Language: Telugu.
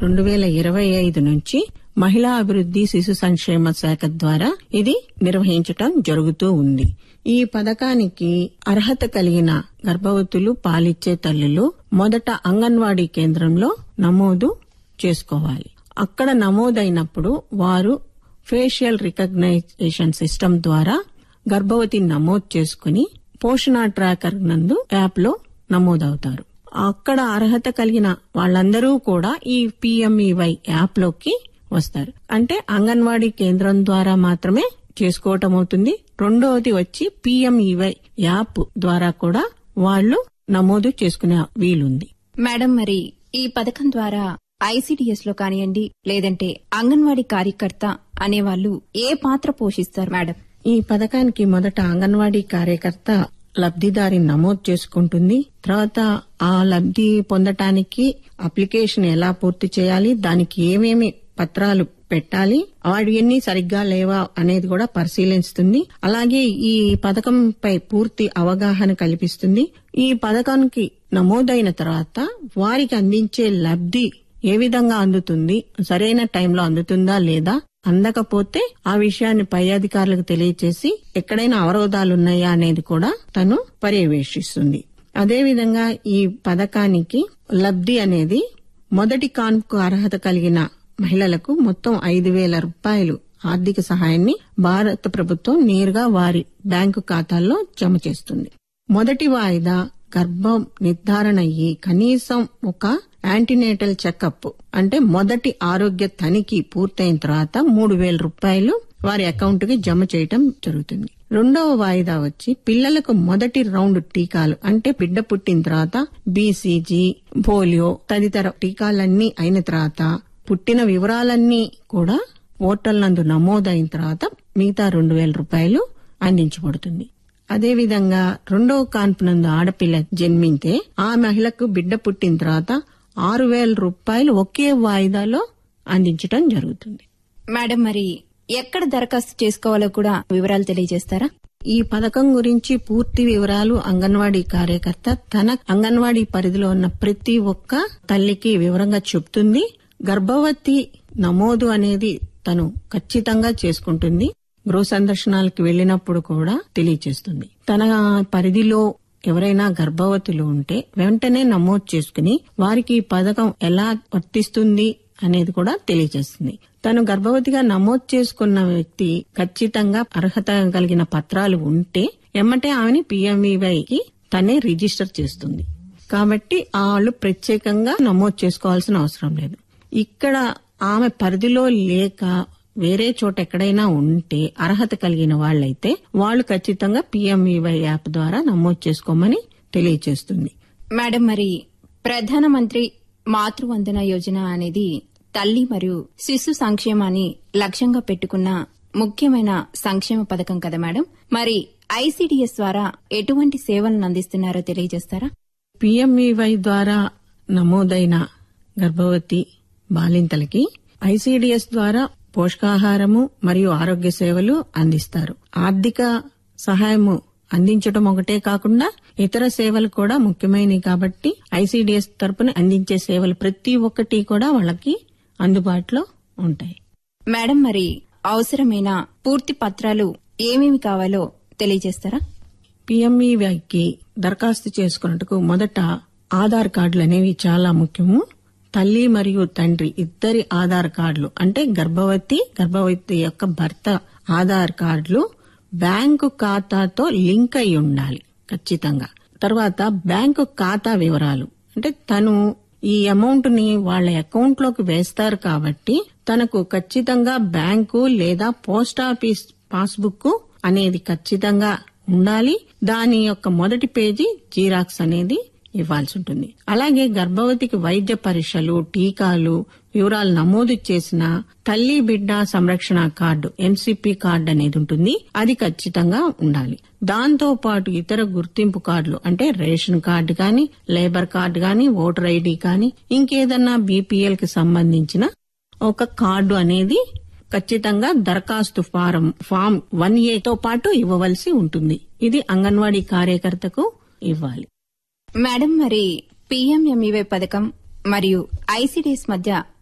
2025 నుంచి మహిళా అభివృద్ది శిశు సంక్షేమ శాఖ ద్వారా ఇది నిర్వహించటం జరుగుతూ ఉంది. ఈ పథకానికి అర్హత కలిగిన గర్భవతులు, పాలిచ్చే తల్లులు మొదట అంగన్వాడీ కేంద్రంలో నమోదు చేసుకోవాలి. అక్కడ నమోదైనప్పుడు వారు ఫేషియల్ రికగ్నైజేషన్ సిస్టమ్ ద్వారా గర్భవతిని నమోదు చేసుకుని పోషణ ట్రాకర్ నందు యాప్ లో నమోదవుతారు. అక్కడ అర్హత కలిగిన వాళ్ళందరూ కూడా ఈ PMEY యాప్ లోకి వస్తారు. అంటే అంగన్వాడీ కేంద్రం ద్వారా మాత్రమే చేసుకోవటం అవుతుంది. రెండవది వచ్చి PMEY యాప్ ద్వారా కూడా వాళ్ళు నమోదు చేసుకునే వీలుంది. మేడం, మరి ఈ పథకం ద్వారా ICDS లో కానివ్వండి, లేదంటే అంగన్వాడీ కార్యకర్త అనేవాళ్లు ఏ పాత్ర పోషిస్తారు మేడం? ఈ పథకానికి మొదట అంగన్వాడీ కార్యకర్త లబ్దిదారిని నమోదు చేసుకుంటుంది. తర్వాత ఆ లబ్ది పొందటానికి అప్లికేషన్ ఎలా పూర్తి చేయాలి, దానికి ఏమేమి పత్రాలు పెట్టాలి, వాటివన్నీ సరిగ్గా లేవా అనేది కూడా పరిశీలిస్తుంది. అలాగే ఈ పథకంపై పూర్తి అవగాహన కల్పిస్తుంది. ఈ పథకానికి నమోదైన తర్వాత వారికి అందించే లబ్ది ఏ విధంగా అందుతుంది, సరైన టైంలో అందుతుందా లేదా, అందకపోతే ఆ విషయాన్ని పై అధికారులకు తెలియచేసి ఎక్కడైనా అవరోధాలున్నాయా అనేది కూడా తను పర్యవేక్షిస్తుంది. అదేవిధంగా ఈ పథకానికి లబ్ది అనేది మొదటి కాన్పుకు అర్హత కలిగిన మహిళలకు మొత్తం 5,000 రూపాయలు ఆర్థిక సహాయాన్ని భారత ప్రభుత్వం నేరుగా వారి బ్యాంకు ఖాతాల్లో జమ చేస్తుంది. మొదటి వాయిదా గర్భం నిర్ధారణ అయ్యి కనీసం ఒక యాంటీనేటల్ చెకప్ అంటే మొదటి ఆరోగ్య తనిఖీ పూర్తయిన తర్వాత 3,000 రూపాయలు వారి అకౌంట్ కి జమ చేయటం జరుగుతుంది. రెండవ వాయిదా వచ్చి పిల్లలకు మొదటి రౌండ్ టీకాలు అంటే బిడ్డ పుట్టిన తర్వాత BCG, పోలియో తదితర టీకాలన్నీ అయిన తర్వాత పుట్టిన వివరాలన్నీ కూడా పోర్టల్ నందు నమోదైన తర్వాత మిగతా 2,000 రూపాయలు అందించబడుతుంది. అదేవిధంగా రెండవ కాన్పు నందు ఆడపిల్ల జన్మింతే ఆ మహిళకు బిడ్డ పుట్టిన తర్వాత 6,000 రూపాయలు ఒకే వాయిదాలో అందించడం జరుగుతుంది. మేడం, మరి ఎక్కడ దరఖాస్తు చేసుకోవాలో కూడా వివరాలు తెలియజేస్తారా? ఈ పథకం గురించి పూర్తి వివరాలు అంగన్వాడీ కార్యకర్త తన అంగన్వాడీ పరిధిలో ఉన్న ప్రతి ఒక్క తల్లికి వివరంగా చెప్తుంది. గర్భవతి నమోదు అనేది తను ఖచ్చితంగా చేసుకుంటుంది. గృహ సందర్శనాలకు వెళ్లినప్పుడు కూడా తెలియచేస్తుంది. తన పరిధిలో ఎవరైనా గర్భవతులు ఉంటే వెంటనే నమోదు చేసుకుని వారికి ఈ పథకం ఎలా వర్తిస్తుంది అనేది కూడా తెలియజేస్తుంది. తను గర్భవతిగా నమోదు చేసుకున్న వ్యక్తి ఖచ్చితంగా అర్హత కలిగిన పత్రాలు ఉంటే ఎమ్మటే ఆమెని PMEYకి తనే రిజిస్టర్ చేస్తుంది. కాబట్టి వాళ్ళు ప్రత్యేకంగా నమోదు చేసుకోవాల్సిన అవసరం లేదు. ఇక్కడ ఆమె పరిధిలో లేక వేరే చోట ఎక్కడైనా ఉంటే అర్హత కలిగిన వాళ్ళైతే వాళ్ళు ఖచ్చితంగా PMEY యాప్ ద్వారా నమోదు చేసుకోమని తెలియజేస్తుంది. మేడం, మరి ప్రధానమంత్రి మాతృవందన యోజన అనేది తల్లి మరియు శిశు సంక్షేమాన్ని లక్ష్యంగా పెట్టుకున్న ముఖ్యమైన సంక్షేమ పథకం కదా మేడం. మరి ICDS ద్వారా ఎటువంటి సేవలను అందిస్తున్నారో తెలియజేస్తారా? PMEY ద్వారా నమోదైన గర్భవతి బాలింతలకి ICDS ద్వారా పోషకాహారము మరియు ఆరోగ్య సేవలు అందిస్తారు. ఆర్థిక సహాయము అందించడం ఒకటే కాకుండా ఇతర సేవలు కూడా ముఖ్యమైనవి కాబట్టి ICDS తరపున అందించే సేవలు ప్రతి ఒక్కటి కూడా వాళ్ళకి అందుబాటులో ఉంటాయి. మేడం, మరి అవసరమైన పూర్తి పత్రాలు ఏమేమి కావాలో తెలియజేస్తారా? PMEYకి దరఖాస్తు చేసుకున్నట్టుకు మొదట ఆధార్ కార్డులు అనేవి చాలా ముఖ్యము. తల్లి మరియు తండ్రి ఇద్దరి ఆధార్ కార్డులు అంటే గర్భవతి యొక్క భర్త ఆధార్ కార్డులు బ్యాంకు ఖాతాతో లింక్ అయి ఉండాలి ఖచ్చితంగా. తర్వాత బ్యాంకు ఖాతా వివరాలు అంటే తను ఈ అమౌంట్ ని వాళ్ళ అకౌంట్ లోకి వేస్తారు కాబట్టి తనకు ఖచ్చితంగా బ్యాంకు లేదా పోస్ట్ ఆఫీస్ పాస్బుక్ అనేది ఖచ్చితంగా ఉండాలి. దాని యొక్క మొదటి పేజీ జిరాక్స్ అనేది ఇవ్వాల్సి ఉంటుంది. అలాగే గర్భవతికి వైద్య పరీక్షలు, టీకాలు వివరాలు నమోదు చేసిన తల్లి బిడ్డ సంరక్షణ కార్డు NCP కార్డు అనేది ఉంటుంది. అది ఖచ్చితంగా ఉండాలి. దాంతో పాటు ఇతర గుర్తింపు కార్డులు అంటే రేషన్ కార్డు గాని, లేబర్ కార్డు గాని, ఓటర్ ID గాని, ఇంకేదన్నా BPL కి సంబంధించిన ఒక కార్డు అనేది ఖచ్చితంగా దరఖాస్తు ఫామ్ 1A తో పాటు ఇవ్వవలసి ఉంటుంది. ఇది అంగన్వాడీ కార్యకర్తకు ఇవ్వాలి. మేడం, మరి PMMEY పథకం మరియు ICDS మధ్య